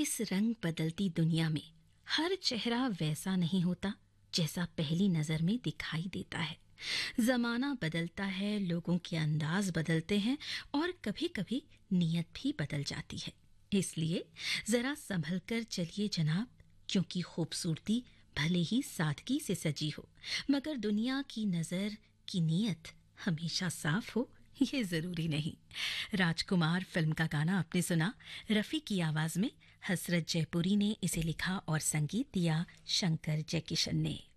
इस रंग बदलती दुनिया में हर चेहरा वैसा नहीं होता जैसा पहली नजर में दिखाई देता है। जमाना बदलता है, लोगों के अंदाज बदलते हैं और कभी-कभी नीयत भी बदल जाती है। इसलिए जरा संभल कर चलिए जनाब, क्योंकि खूबसूरती भले ही सादगी से सजी हो, मगर दुनिया की नजर की नीयत हमेशा साफ हो ये जरूरी नहीं। राजकुमार फिल्म का गाना आपने सुना, रफी की आवाज में। हसरत जयपुरी ने इसे लिखा और संगीत दिया शंकर जयकिशन ने।